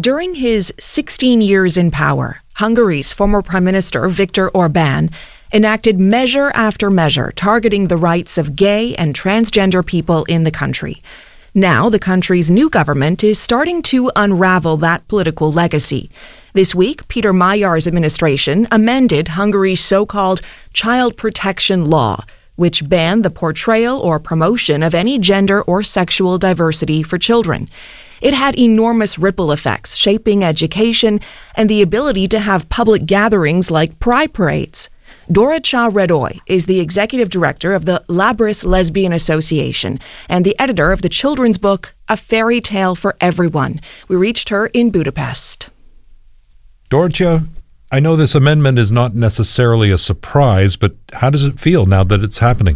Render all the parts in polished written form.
During his 16 years in power, Hungary's former Prime Minister Viktor Orbán enacted measure after measure targeting the rights of gay and transgender people in the country. Now, the country's new government is starting to unravel that political legacy. This week, Peter Magyar's administration amended Hungary's so-called child protection law, which banned the portrayal or promotion of any gender or sexual diversity for children. It had enormous ripple effects, shaping education and the ability to have public gatherings like pride parades. Dorottya Redoy is the executive director of the Labris Lesbian Association and the editor of the children's book, A Fairy Tale for Everyone. We reached her in Budapest. Dorottya, I know this amendment is not necessarily a surprise, but how does it feel now that it's happening?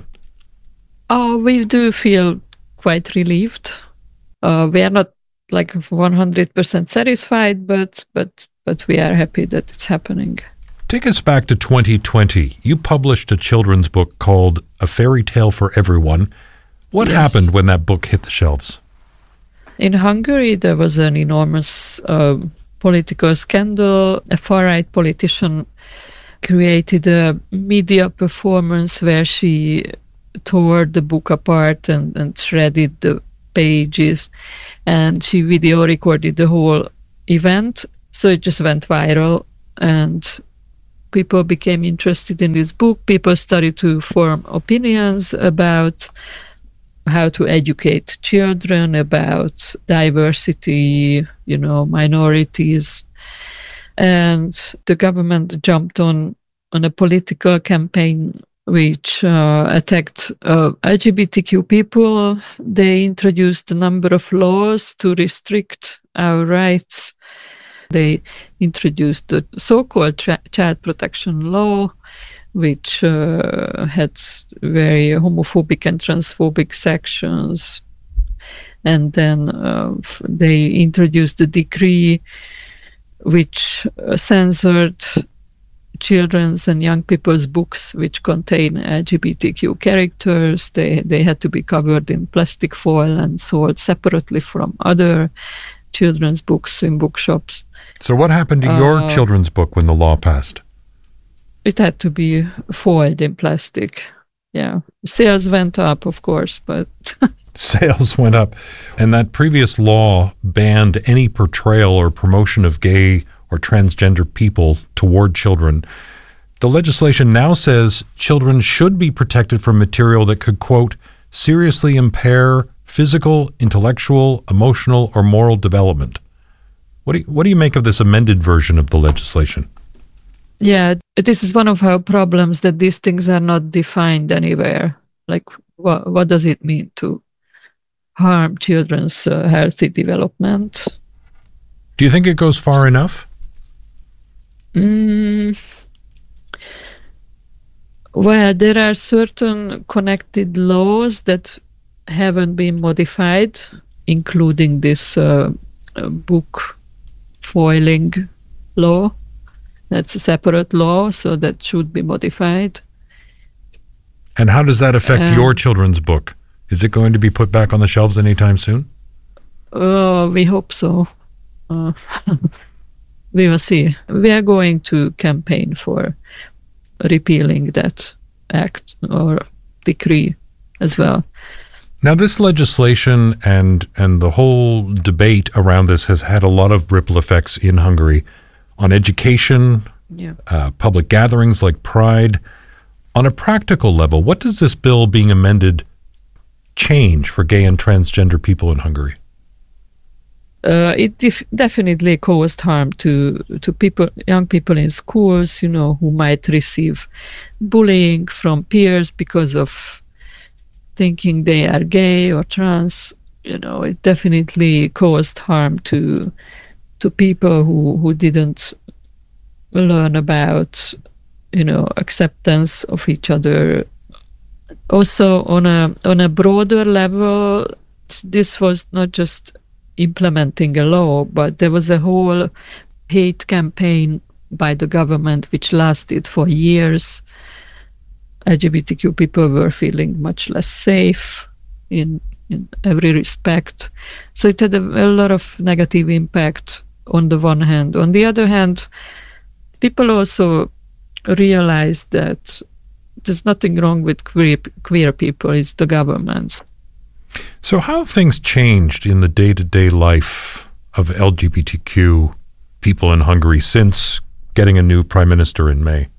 We do feel quite relieved. We are not like 100% satisfied, but we are happy that it's happening. Take us back to 2020. You published a children's book called A Fairy Tale for Everyone. What happened when that book hit the shelves? In Hungary, there was an enormous political scandal. A far-right politician created a media performance where she tore the book apart and shredded the pages, and she video recorded the whole event. So it just went viral, and people became interested in this book. People started to form opinions about how to educate children, about diversity, minorities. And the government jumped on a political campaign which attacked LGBTQ people. They introduced a number of laws to restrict our rights. They introduced the so-called child protection law, which had very homophobic and transphobic sections. And then they introduced the decree which censored children's and young people's books which contain LGBTQ characters. They had to be covered in plastic foil and sold separately from other children's books in bookshops. So what happened to your children's book when the law passed? It had to be foiled in plastic. Yeah. Sales went up, of course, but... Sales went up. And that previous law banned any portrayal or promotion of gay or transgender people toward children. The legislation now says children should be protected from material that could, quote, seriously impair physical, intellectual, emotional, or moral development. What do you make of this amended version of the legislation? Yeah, this is one of our problems, that these things are not defined anywhere. Like, what does it mean to harm children's healthy development? Do you think it goes far enough? Well, there are certain connected laws that haven't been modified, including this book foiling law. That's a separate law, so that should be modified. And how does that affect your children's book? Is it going to be put back on the shelves anytime soon? We hope so. We will see. We are going to campaign for repealing that act or decree as well. Now, this legislation and the whole debate around this has had a lot of ripple effects in Hungary on education, public gatherings like Pride. On a practical level, what does this bill being amended change for gay and transgender people in Hungary? It definitely caused harm to people, young people in schools, who might receive bullying from peers because of thinking they are gay or trans. It definitely caused harm to people who didn't learn about, acceptance of each other. Also, on a broader level, this was not just implementing a law, but there was a whole hate campaign by the government which lasted for years. LGBTQ people were feeling much less safe in every respect. So it had a lot of negative impact on the one hand. On the other hand, people also realize that there's nothing wrong with queer people, it's the government. So how have things changed in the day-to-day life of LGBTQ people in Hungary since getting a new prime minister in May?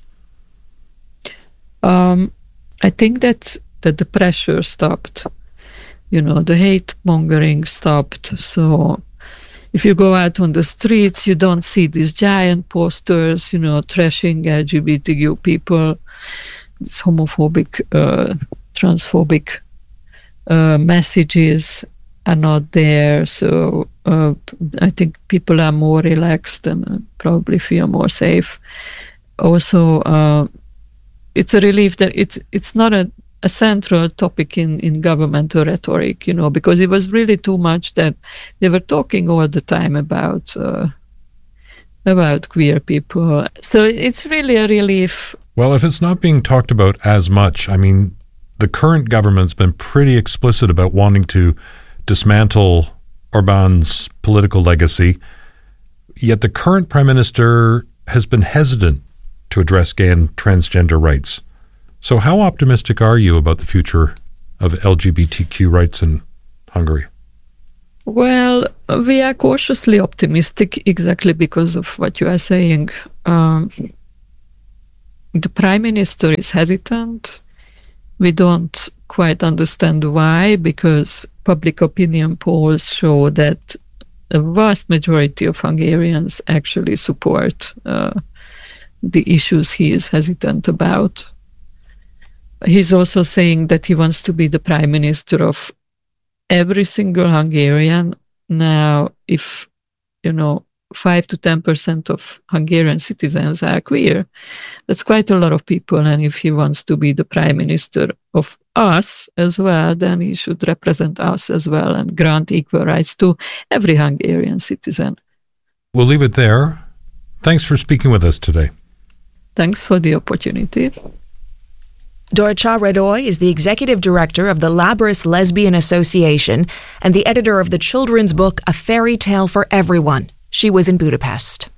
I think that the pressure stopped. The hate mongering stopped. So if you go out on the streets, you don't see these giant posters, trashing LGBTQ people, these homophobic, transphobic messages are not there. So I think people are more relaxed and probably feel more safe. Also, it's a relief that it's not a central topic in governmental rhetoric, because it was really too much that they were talking all the time about queer people. So it's really a relief. Well, if it's not being talked about as much, I mean, the current government's been pretty explicit about wanting to dismantle Orbán's political legacy, yet the current prime minister has been hesitant to address gay and transgender rights. So how optimistic are you about the future of LGBTQ rights in Hungary? Well, we are cautiously optimistic exactly because of what you are saying. The prime minister is hesitant. We don't quite understand why, because public opinion polls show that a vast majority of Hungarians actually support the issues he is hesitant about. He's also saying that he wants to be the prime minister of every single Hungarian. Now, if 5 to 10% of Hungarian citizens are queer, that's quite a lot of people. And if he wants to be the prime minister of us as well, then he should represent us as well and grant equal rights to every Hungarian citizen. We'll leave it there. Thanks for speaking with us today. Thanks for the opportunity. Dorcha Radoy is the executive director of the Labris Lesbian Association and the editor of the children's book A Fairy Tale for Everyone. She was in Budapest.